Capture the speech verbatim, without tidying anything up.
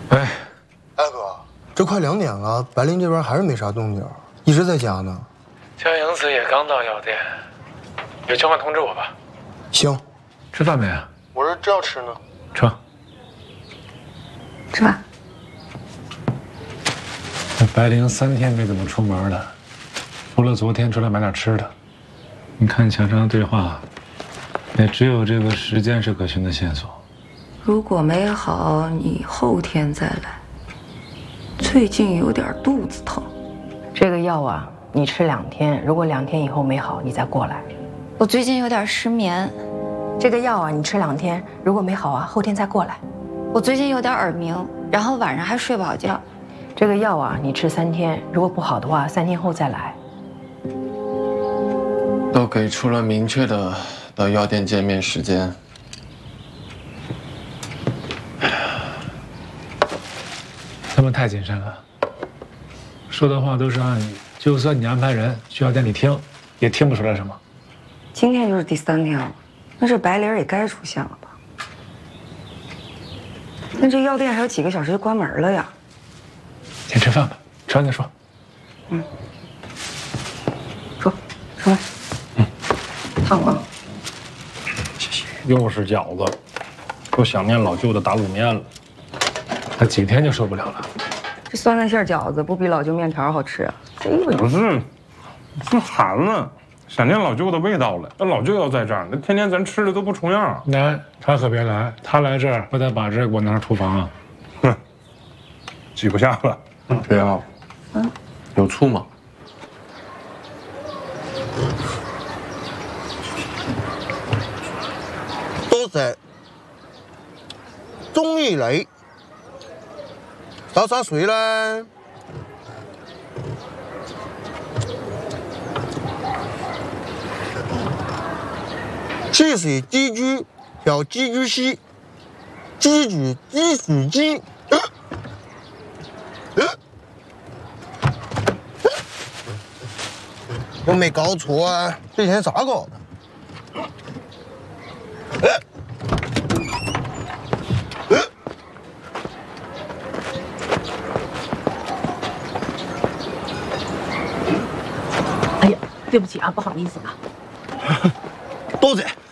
哎， 哎哥，这快两点了，白灵这边还是没啥动静，一直在家呢。 江营子也刚到药店，有情况通知我吧。 行， 吃饭没啊？ 我这正要吃呢。 吃。 吃饭。 那白灵三天没怎么出门了，除了昨天出来买点吃的。你看墙上的对话，也只有这个时间是可循的线索。 如果没好，你后天再来。最近有点肚子疼， 这个药啊，你吃两天，如果两天以后没好，你再过来。 我最近有点失眠， 这个药啊，你吃两天，如果没好啊，后天再过来。 我最近有点耳鸣，然后晚上还睡不好觉。 这个药啊，你吃三天，如果不好的话，三天后再来。 都给出了明确的到药店见面时间。 他们太谨慎了，说的话都是暗语，就算你安排人去药店里听，也听不出来什么。 今天就是第三天了，那这白灵也该出现了吧？那这药店还有几个小时就关门了呀？ 先吃饭吧，吃完再说。 嗯。说，说吧。嗯。烫吗？ 谢谢。又是饺子，都想念老舅的打卤面了。 他几天就受不了了。 这酸菜馅饺子不比老舅面条好吃啊？这一不是，是寒了，想念老舅的味道了。那老舅要在这儿，那天天咱吃的都不重样。 来，他可别来，他来这儿，我得把这给我拿上厨房啊。 哼，挤不下了。 谁要？嗯，有醋吗？ 多謝，中意你，灑灑水啦。雞是蜘蛛，有蜘蛛絲，蜘蛛蜘蛛雞。我沒搞錯啊，這天咋搞的？ 哎呀，对不起啊，不好意思啊。 多謝。